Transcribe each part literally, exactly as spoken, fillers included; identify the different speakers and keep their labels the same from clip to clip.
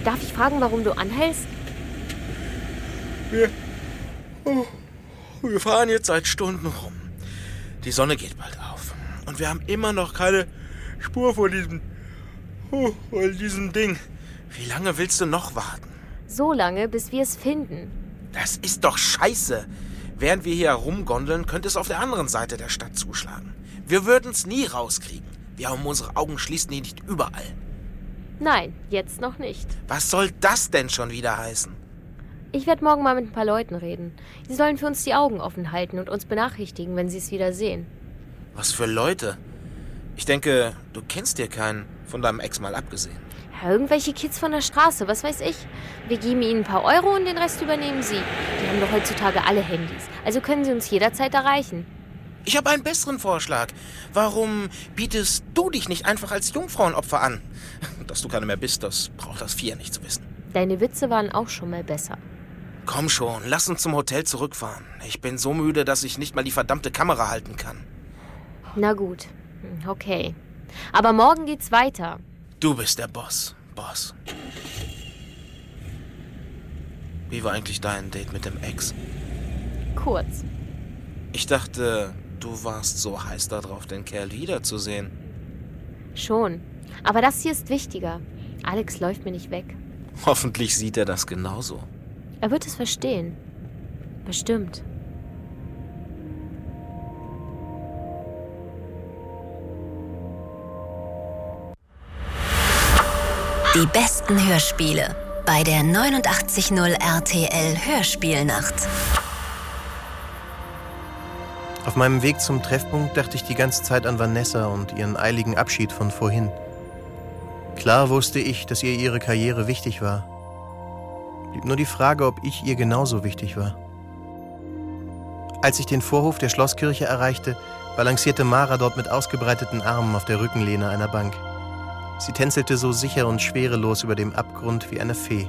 Speaker 1: Darf ich fragen, warum du anhältst?
Speaker 2: Wir, oh, wir fahren jetzt seit Stunden rum. Die Sonne geht bald auf. Und wir haben immer noch keine Spur von diesem, oh, von diesem Ding. Wie lange willst du noch warten?
Speaker 1: So lange, bis wir es finden.
Speaker 2: Das ist doch scheiße. Während wir hier herumgondeln, könnte es auf der anderen Seite der Stadt zuschlagen. Wir würden es nie rauskriegen. Wir haben unsere Augen schließen die nicht überall.
Speaker 1: Nein, jetzt noch nicht.
Speaker 2: Was soll das denn schon wieder heißen?
Speaker 1: Ich werde morgen mal mit ein paar Leuten reden. Sie sollen für uns die Augen offen halten und uns benachrichtigen, wenn sie es wieder sehen.
Speaker 2: Was für Leute? Ich denke, du kennst dir keinen, von deinem Ex mal abgesehen.
Speaker 1: Ja, irgendwelche Kids von der Straße, was weiß ich. Wir geben ihnen ein paar Euro und den Rest übernehmen sie. Die haben doch heutzutage alle Handys. Also können sie uns jederzeit erreichen.
Speaker 2: Ich habe einen besseren Vorschlag. Warum bietest du dich nicht einfach als Jungfrauenopfer an? Dass du keine mehr bist, das braucht das Vier nicht zu wissen.
Speaker 1: Deine Witze waren auch schon mal besser.
Speaker 2: Komm schon, lass uns zum Hotel zurückfahren. Ich bin so müde, dass ich nicht mal die verdammte Kamera halten kann.
Speaker 1: Na gut, okay. Aber morgen geht's weiter.
Speaker 2: Du bist der Boss, Boss. Wie war eigentlich dein Date mit dem Ex?
Speaker 1: Kurz.
Speaker 2: Ich dachte, du warst so heiß darauf, den Kerl wiederzusehen.
Speaker 1: Schon. Aber das hier ist wichtiger. Alex läuft mir nicht weg.
Speaker 2: Hoffentlich sieht er das genauso.
Speaker 1: Er wird es verstehen. Bestimmt.
Speaker 3: Die besten Hörspiele bei der neunundachtzig Komma null R T L Hörspielnacht.
Speaker 4: Auf meinem Weg zum Treffpunkt dachte ich die ganze Zeit an Vanessa und ihren eiligen Abschied von vorhin. Klar wusste ich, dass ihr ihre Karriere wichtig war. Blieb nur die Frage, ob ich ihr genauso wichtig war. Als ich den Vorhof der Schlosskirche erreichte, balancierte Mara dort mit ausgebreiteten Armen auf der Rückenlehne einer Bank. Sie tänzelte so sicher und schwerelos über dem Abgrund wie eine Fee.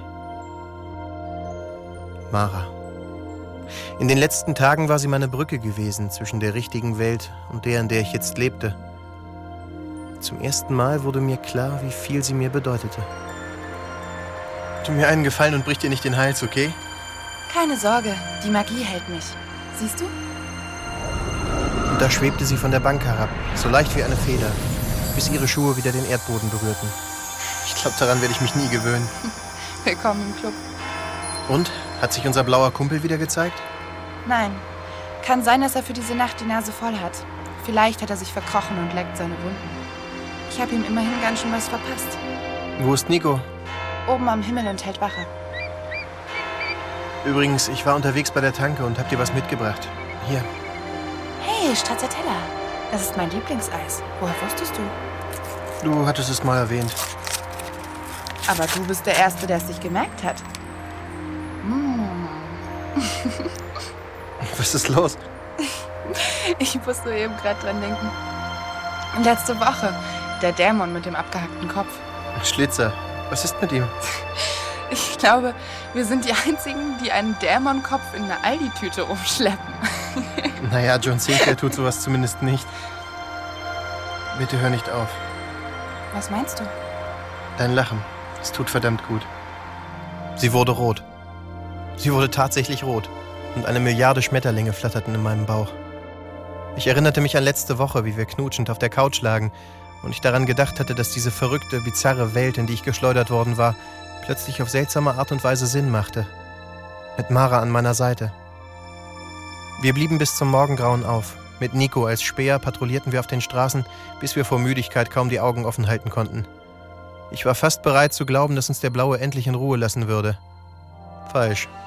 Speaker 4: Mara. In den letzten Tagen war sie meine Brücke gewesen zwischen der richtigen Welt und der, in der ich jetzt lebte. Zum ersten Mal wurde mir klar, wie viel sie mir bedeutete. Tu mir einen Gefallen und brich dir nicht den Hals, okay?
Speaker 5: Keine Sorge, die Magie hält mich. Siehst du?
Speaker 4: Und da schwebte sie von der Bank herab, so leicht wie eine Feder, bis ihre Schuhe wieder den Erdboden berührten. Ich glaube, daran werde ich mich nie gewöhnen.
Speaker 5: Willkommen im Club.
Speaker 4: Und? Hat sich unser blauer Kumpel wieder gezeigt?
Speaker 5: Nein. Kann sein, dass er für diese Nacht die Nase voll hat. Vielleicht hat er sich verkrochen und leckt seine Wunden. Ich habe ihm immerhin ganz schön was verpasst.
Speaker 4: Wo ist Nico?
Speaker 5: Oben am Himmel und hält Wache.
Speaker 4: Übrigens, ich war unterwegs bei der Tanke und hab dir was mitgebracht. Hier.
Speaker 5: Hey, Stracciatella. Das ist mein Lieblingseis. Woher wusstest du?
Speaker 4: Du hattest es mal erwähnt.
Speaker 5: Aber du bist der Erste, der es sich gemerkt hat. Mm.
Speaker 4: Was ist los?
Speaker 5: Ich musste eben gerade dran denken. Letzte Woche. Der Dämon mit dem abgehackten Kopf.
Speaker 4: Schlitzer. Was ist mit ihm?
Speaker 5: Ich glaube, wir sind die Einzigen, die einen Dämonkopf in eine Aldi-Tüte umschleppen.
Speaker 4: Naja, John Sinclair tut sowas zumindest nicht. Bitte hör nicht auf.
Speaker 5: Was meinst du?
Speaker 4: Dein Lachen. Es tut verdammt gut. Sie wurde rot. Sie wurde tatsächlich rot. Und eine Milliarde Schmetterlinge flatterten in meinem Bauch. Ich erinnerte mich an letzte Woche, wie wir knutschend auf der Couch lagen und ich daran gedacht hatte, dass diese verrückte, bizarre Welt, in die ich geschleudert worden war, plötzlich auf seltsame Art und Weise Sinn machte. Mit Mara an meiner Seite. Wir blieben bis zum Morgengrauen auf. Mit Nico als Späher patrouillierten wir auf den Straßen, bis wir vor Müdigkeit kaum die Augen offen halten konnten. Ich war fast bereit zu glauben, dass uns der Blaue endlich in Ruhe lassen würde. Falsch.